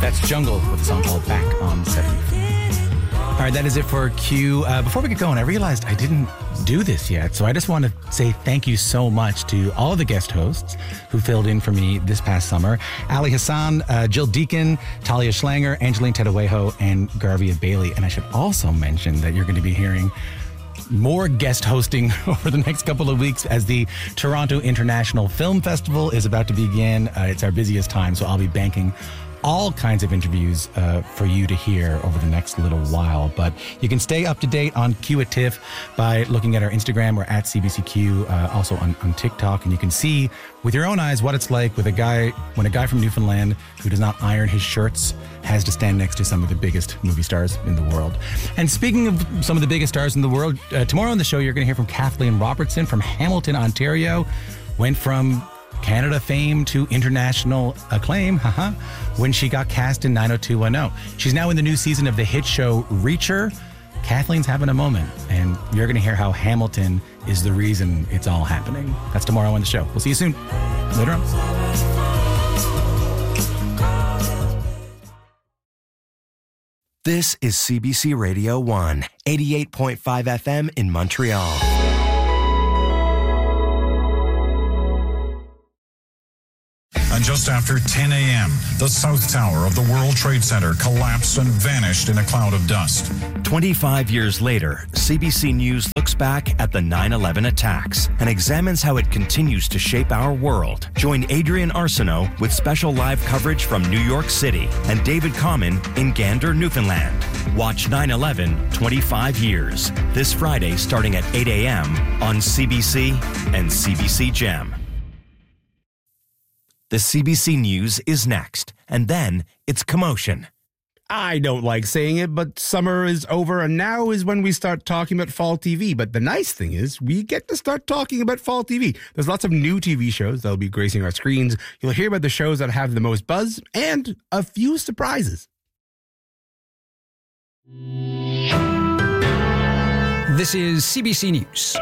That's Jungle with a song called Back on 70th. All right, that is it for Q. Before we get going, I realized I didn't do this yet, so I just want to say thank you so much to all of the guest hosts who filled in for me this past summer. Ali Hassan, Jill Deacon, Talia Schlanger, Angeline Tedawejo, and Garvia Bailey. And I should also mention that you're going to be hearing more guest hosting over the next couple of weeks as the Toronto International Film Festival is about to begin. It's our busiest time, so I'll be banking all kinds of interviews for you to hear over the next little while. But you can stay up to date on Q at TIFF by looking at our Instagram. We're at CBCQ, also on TikTok. And you can see with your own eyes what it's like when a guy from Newfoundland who does not iron his shirts has to stand next to some of the biggest movie stars in the world. And speaking of some of the biggest stars in the world, tomorrow on the show, you're going to hear from Kathleen Robertson from Hamilton, Ontario. Went from Canada fame to international acclaim, when she got cast in 90210. She's now in the new season of the hit show Reacher. Kathleen's having a moment, and you're going to hear how Hamilton is the reason it's all happening. That's tomorrow on the show. We'll see you soon. Later on. This is CBC Radio 1, 88.5 FM in Montreal. And just after 10 a.m., the South Tower of the World Trade Center collapsed and vanished in a cloud of dust. 25 years later, CBC News looks back at the 9/11 attacks and examines how it continues to shape our world. Join Adrian Arsenault with special live coverage from New York City and David Common in Gander, Newfoundland. Watch 9/11 25 years this Friday starting at 8 a.m. on CBC and CBC Gem. The CBC News is next, and then it's Commotion. I don't like saying it, but summer is over, and now is when we start talking about fall TV. But the nice thing is we get to start talking about fall TV. There's lots of new TV shows that'll be gracing our screens. You'll hear about the shows that have the most buzz and a few surprises. This is CBC News.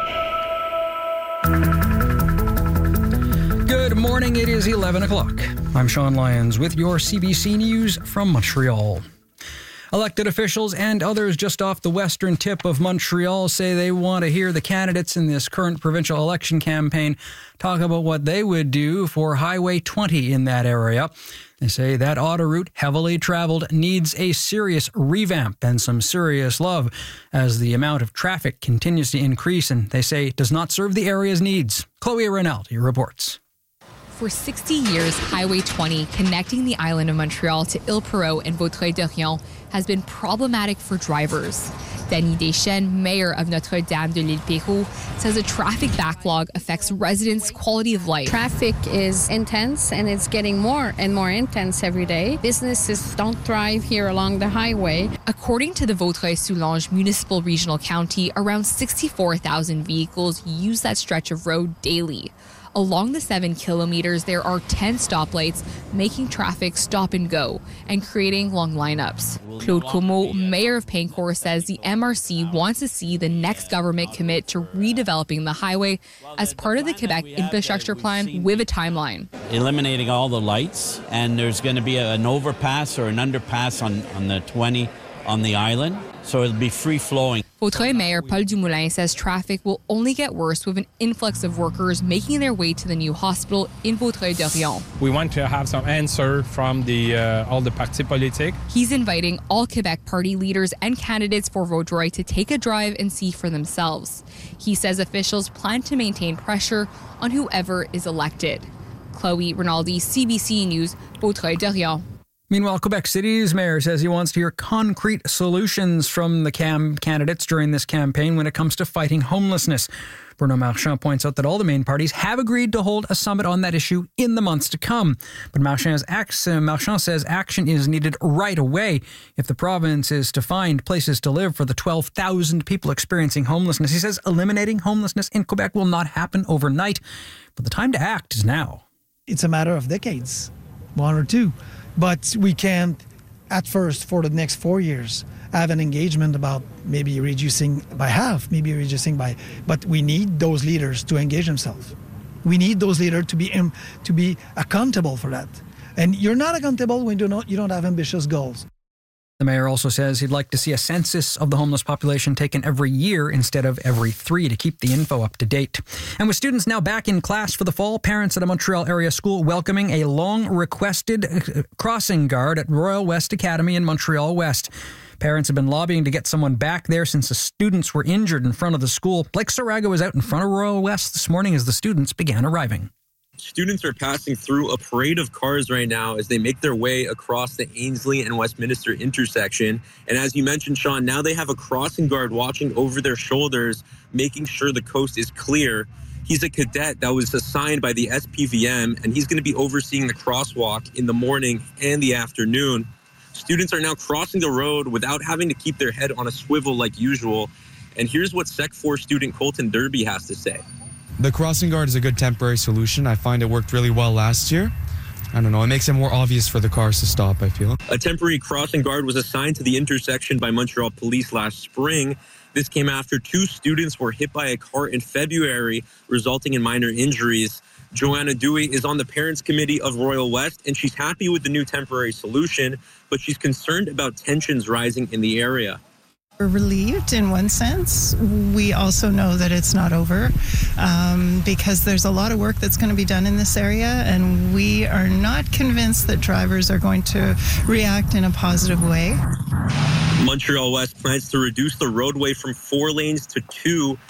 Good morning, it is 11 o'clock. I'm Sean Lyons with your CBC News from Montreal. Elected officials and others just off the western tip of Montreal say they want to hear the candidates in this current provincial election campaign talk about what they would do for Highway 20 in that area. They say that autoroute, heavily traveled, needs a serious revamp and some serious love as the amount of traffic continues to increase and they say does not serve the area's needs. Chloe Rinaldi reports. For 60 years, Highway 20, connecting the island of Montreal to Île-Perrot and Vaudreuil-Dorion, has been problematic for drivers. Danny Deschênes, mayor of Notre-Dame de l'Île-Perrot, says a traffic backlog affects residents' quality of life. Traffic is intense and it's getting more and more intense every day. Businesses don't thrive here along the highway. According to the Vaudreuil-Soulanges Municipal Regional County, around 64,000 vehicles use that stretch of road daily. Along the 7 kilometers, there are 10 stoplights, making traffic stop and go and creating long lineups. Claude Comeau, mayor of Paincourt, says the MRC wants to see the next government commit to redeveloping the highway as part of the Quebec infrastructure plan with a timeline. Eliminating all the lights, and there's going to be an overpass or an underpass on the 20 on the island, so it'll be free-flowing. Vaudreuil Mayor Paul Dumoulin says traffic will only get worse with an influx of workers making their way to the new hospital in Vaudreuil-Dorion. We want to have some answer from all the partis politiques. He's inviting all Quebec party leaders and candidates for Vaudreuil to take a drive and see for themselves. He says officials plan to maintain pressure on whoever is elected. Chloe Rinaldi, CBC News, Vaudreuil-Dorion. Meanwhile, Quebec City's mayor says he wants to hear concrete solutions from the candidates during this campaign when it comes to fighting homelessness. Bruno Marchand points out that all the main parties have agreed to hold a summit on that issue in the months to come. But Marchand says action is needed right away if the province is to find places to live for the 12,000 people experiencing homelessness. He says eliminating homelessness in Quebec will not happen overnight, but the time to act is now. It's a matter of decades, 1 or 2. But we can't, at first, for the next 4 years, have an engagement about maybe reducing by half, but we need those leaders to engage themselves. We need those leaders to be accountable for that. And you're not accountable when you don't have ambitious goals. The mayor also says he'd like to see a census of the homeless population taken every year instead of every 3 to keep the info up to date. And with students now back in class for the fall, parents at a Montreal area school welcoming a long-requested crossing guard at Royal West Academy in Montreal West. Parents have been lobbying to get someone back there since the students were injured in front of the school. Blake Saraga was out in front of Royal West this morning as the students began arriving. Students are passing through a parade of cars right now as they make their way across the Ainslie and Westminster intersection. And as you mentioned, Sean, now they have a crossing guard watching over their shoulders, making sure the coast is clear. He's a cadet that was assigned by the SPVM, and he's going to be overseeing the crosswalk in the morning and the afternoon. Students are now crossing the road without having to keep their head on a swivel like usual. And here's what Sec 4 student Colton Derby has to say. The crossing guard is a good temporary solution. I find it worked really well last year. I don't know, it makes it more obvious for the cars to stop, I feel. A temporary crossing guard was assigned to the intersection by Montreal Police last spring. This came after 2 students were hit by a car in February, resulting in minor injuries. Joanna Dewey is on the parents' committee of Royal West, and she's happy with the new temporary solution, but she's concerned about tensions rising in the area. We're relieved in one sense. We also know that it's not over because there's a lot of work that's going to be done in this area, and we are not convinced that drivers are going to react in a positive way. Montreal West plans to reduce the roadway from 4 lanes to 2